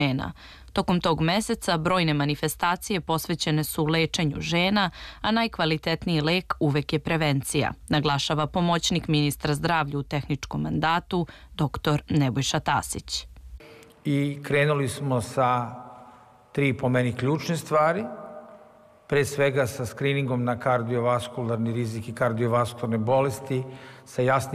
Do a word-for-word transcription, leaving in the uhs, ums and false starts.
žena. Tokom tog meseca brojne manifestacije posvećene su lečenju žena, a najkvalitetniji lek uvek je prevencija, naglašava pomoćnik ministra zdravlja u tehničkom mandatu, doktor Nebojša Tasić. I krenuli smo sa tri po meni ključne stvari, pre svega sa skriningom na kardiovaskularni rizik i kardiovaskularne bolesti, sa jasnim